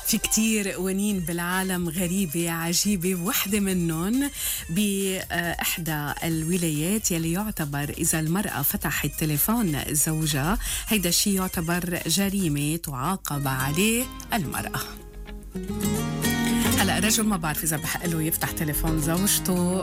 في كتير قوانين بالعالم غريبة عجيبة، وحدة منهم بإحدى الولايات يلي يعتبر إذا المرأة فتحت تليفون زوجها هيدا الشيء يعتبر جريمة تعاقب عليه المرأة. هلا الرجل ما بعرف إذا بحق له يفتح تليفون زوجته